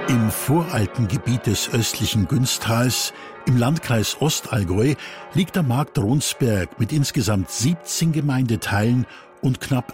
Im Voralpengebiet des östlichen Günztals, im Landkreis Ostallgäu, liegt der Markt Ronsberg mit insgesamt 17 Gemeindeteilen und knapp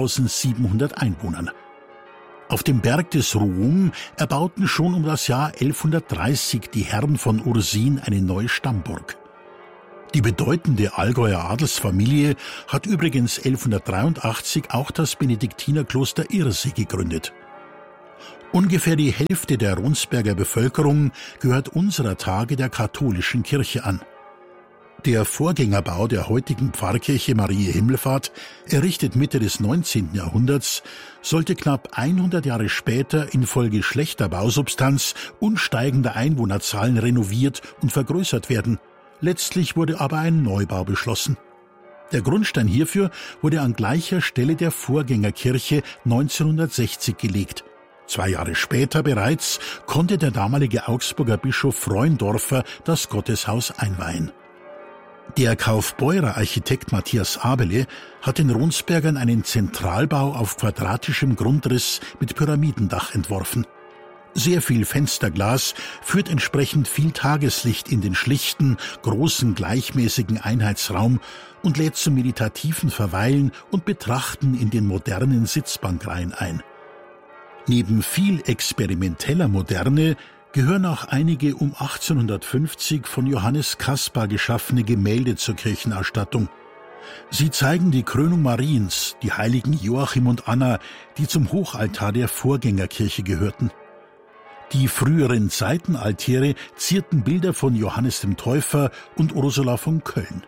1700 Einwohnern. Auf dem Berg des Ruhm erbauten schon um das Jahr 1130 die Herren von Ursin eine neue Stammburg. Die bedeutende Allgäuer Adelsfamilie hat übrigens 1183 auch das Benediktinerkloster Irsee gegründet. Ungefähr die Hälfte der Ronsberger Bevölkerung gehört unserer Tage der katholischen Kirche an. Der Vorgängerbau der heutigen Pfarrkirche Mariä Himmelfahrt, errichtet Mitte des 19. Jahrhunderts, sollte knapp 100 Jahre später infolge schlechter Bausubstanz und steigender Einwohnerzahlen renoviert und vergrößert werden. Letztlich wurde aber ein Neubau beschlossen. Der Grundstein hierfür wurde an gleicher Stelle der Vorgängerkirche 1960 gelegt. 2 Jahre später bereits konnte der damalige Augsburger Bischof Freundorfer das Gotteshaus einweihen. Der Kaufbeurer Architekt Matthias Abele hat den Ronsbergern einen Zentralbau auf quadratischem Grundriss mit Pyramidendach entworfen. Sehr viel Fensterglas führt entsprechend viel Tageslicht in den schlichten, großen, gleichmäßigen Einheitsraum und lädt zum meditativen Verweilen und Betrachten in den modernen Sitzbankreihen ein. Neben viel experimenteller Moderne gehören auch einige um 1850 von Johannes Caspar geschaffene Gemälde zur Kirchenausstattung. Sie zeigen die Krönung Mariens, die heiligen Joachim und Anna, die zum Hochaltar der Vorgängerkirche gehörten. Die früheren Seitenaltäre zierten Bilder von Johannes dem Täufer und Ursula von Köln.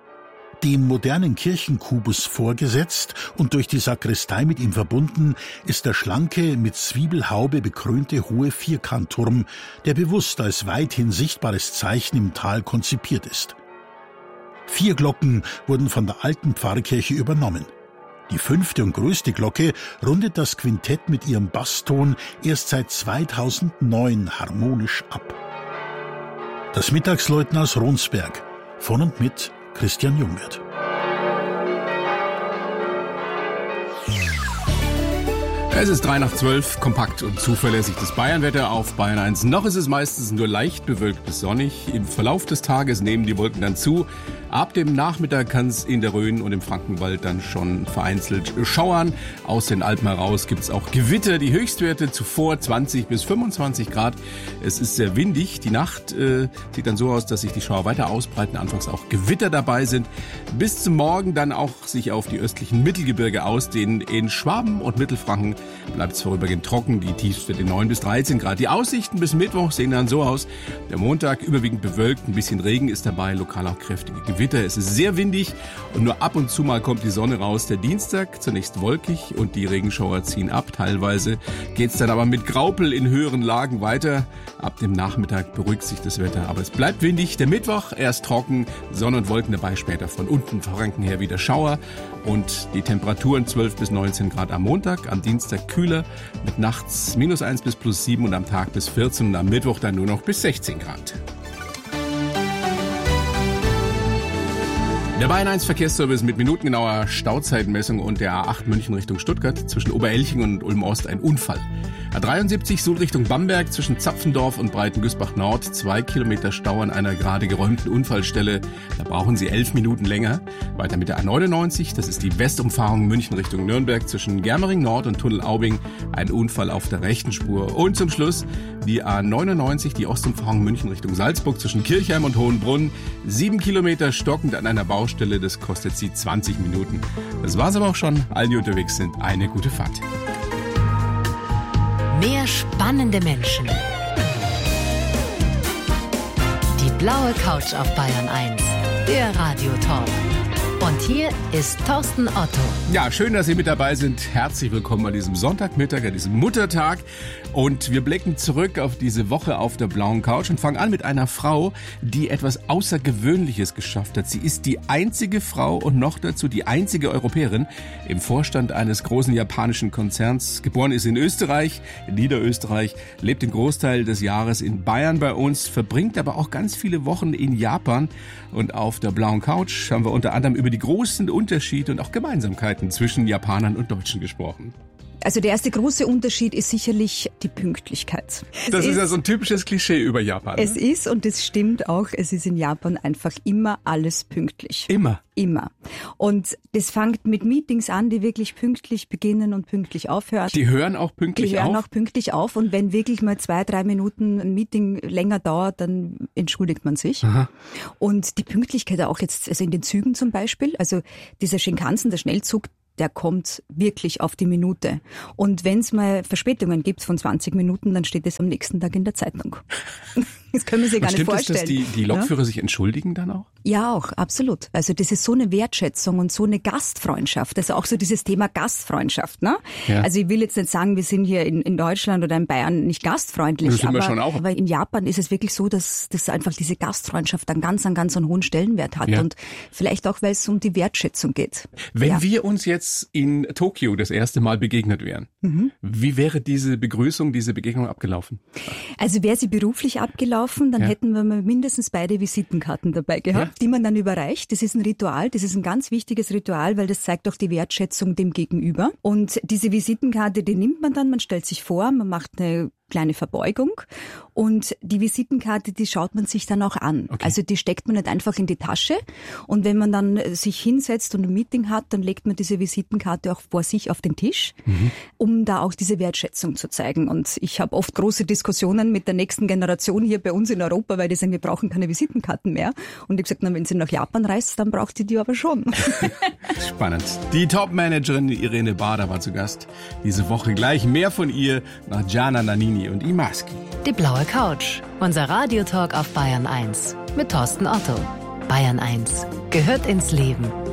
Dem modernen Kirchenkubus vorgesetzt und durch die Sakristei mit ihm verbunden, ist der schlanke, mit Zwiebelhaube bekrönte hohe Vierkantturm, der bewusst als weithin sichtbares Zeichen im Tal konzipiert ist. 4 Glocken wurden von der alten Pfarrkirche übernommen. Die 5. und größte Glocke rundet das Quintett mit ihrem Basston erst seit 2009 harmonisch ab. Das Mittagsläuten aus Ronsberg, von und mit Christian Jungwirth. Es ist 11:03, kompakt und zuverlässig das Bayernwetter auf Bayern 1. Noch ist es meistens nur leicht bewölkt bis sonnig. Im Verlauf des Tages nehmen die Wolken dann zu. Ab dem Nachmittag kann es in der Rhön und im Frankenwald dann schon vereinzelt schauern. Aus den Alpen heraus gibt es auch Gewitter. Die Höchstwerte zuvor 20 bis 25 Grad. Es ist sehr windig. Die Nacht sieht dann so aus, dass sich die Schauer weiter ausbreiten. Anfangs auch Gewitter dabei sind. Bis zum Morgen dann auch sich auf die östlichen Mittelgebirge ausdehnen. In Schwaben und Mittelfranken bleibt es vorübergehend trocken. Die Tiefstwerte 9 bis 13 Grad. Die Aussichten bis Mittwoch sehen dann so aus. Der Montag überwiegend bewölkt. Ein bisschen Regen ist dabei. Lokal auch kräftige Gewitter. Es ist sehr windig und nur ab und zu mal kommt die Sonne raus. Der Dienstag zunächst wolkig und die Regenschauer ziehen ab. Teilweise geht's dann aber mit Graupel in höheren Lagen weiter. Ab dem Nachmittag beruhigt sich das Wetter, aber es bleibt windig. Der Mittwoch erst trocken, Sonne und Wolken dabei, später von unten Franken her wieder Schauer. Und die Temperaturen 12 bis 19 Grad am Montag, am Dienstag kühler mit nachts -1 bis +7 und am Tag bis 14 und am Mittwoch dann nur noch bis 16 Grad. Der Bayern 1 Verkehrsservice mit minutengenauer Stauzeitmessung und der A8 München Richtung Stuttgart zwischen Oberelching und Ulm-Ost ein Unfall. A73 Suhl Richtung Bamberg zwischen Zapfendorf und Breitengüßbach Nord 2 Kilometer Stau an einer gerade geräumten Unfallstelle. Da brauchen Sie 11 Minuten länger. Weiter mit der A99, das ist die Westumfahrung München Richtung Nürnberg zwischen Germering Nord und Tunnel Aubing. Ein Unfall auf der rechten Spur. Und zum Schluss die A99, die Ostumfahrung München Richtung Salzburg zwischen Kirchheim und Hohenbrunn. 7 Kilometer stockend an einer Baustelle, das kostet Sie 20 Minuten. Das war's aber auch schon. Allen, die unterwegs sind, eine gute Fahrt. Mehr spannende Menschen. Die blaue Couch auf Bayern 1, der Radiotalk. Und hier ist Thorsten Otto. Ja, schön, dass Sie mit dabei sind. Herzlich willkommen an diesem Sonntagmittag, an diesem Muttertag. Und wir blicken zurück auf diese Woche auf der blauen Couch und fangen an mit einer Frau, die etwas Außergewöhnliches geschafft hat. Sie ist die einzige Frau und noch dazu die einzige Europäerin im Vorstand eines großen japanischen Konzerns. Geboren ist in Österreich, in Niederösterreich, lebt den Großteil des Jahres in Bayern bei uns, verbringt aber auch ganz viele Wochen in Japan. Und auf der blauen Couch haben wir unter anderem über die großen Unterschiede und auch Gemeinsamkeiten zwischen Japanern und Deutschen gesprochen. Also der erste große Unterschied ist sicherlich die Pünktlichkeit. Das ist ja so ein typisches Klischee über Japan. Es ist, und es stimmt auch, es ist in Japan einfach immer alles pünktlich. Immer? Immer. Und das fängt mit Meetings an, die wirklich pünktlich beginnen und pünktlich aufhören. Die hören auch pünktlich auf? Die hören auch pünktlich auf. Und wenn wirklich mal 2-3 Minuten ein Meeting länger dauert, dann entschuldigt man sich. Aha. Und die Pünktlichkeit auch jetzt, also in den Zügen zum Beispiel, also dieser Shinkansen, der Schnellzug, der kommt wirklich auf die Minute. Und wenn es mal Verspätungen gibt von 20 Minuten, dann steht es am nächsten Tag in der Zeitung. Das können wir sich gar nicht vorstellen. Stimmt es, dass die Lokführer sich entschuldigen dann auch? Ja, auch, absolut. Also das ist so eine Wertschätzung und so eine Gastfreundschaft. Also auch so dieses Thema Gastfreundschaft. Ne? Ja. Also ich will jetzt nicht sagen, wir sind hier in Deutschland oder in Bayern nicht gastfreundlich. Das sind wir schon auch. Aber in Japan ist es wirklich so, dass einfach diese Gastfreundschaft einen ganz hohen Stellenwert hat. Ja. Und vielleicht auch, weil es um die Wertschätzung geht. Wenn wir uns jetzt in Tokio das erste Mal begegnet wären, wie wäre diese Begrüßung, diese Begegnung abgelaufen? Also wäre sie beruflich abgelaufen, dann hätten wir mal mindestens beide Visitenkarten dabei gehabt, die man dann überreicht. Das ist ein Ritual, das ist ein ganz wichtiges Ritual, weil das zeigt auch die Wertschätzung dem Gegenüber. Und diese Visitenkarte, die nimmt man dann, man stellt sich vor, man macht eine kleine Verbeugung und die Visitenkarte, die schaut man sich dann auch an. Okay. Also die steckt man nicht einfach in die Tasche und wenn man dann sich hinsetzt und ein Meeting hat, dann legt man diese Visitenkarte auch vor sich auf den Tisch, um da auch diese Wertschätzung zu zeigen. Und ich habe oft große Diskussionen mit der nächsten Generation hier bei uns in Europa, weil die sagen, wir brauchen keine Visitenkarten mehr. Und ich habe gesagt, na, wenn sie nach Japan reist, dann braucht sie die aber schon. Spannend. Die Top-Managerin Irene Bader war zu Gast diese Woche. Gleich mehr von ihr nach Gianna Nannini und Imaski. Die blaue Couch. Unser Radiotalk auf Bayern 1 mit Thorsten Otto. Bayern 1 gehört ins Leben.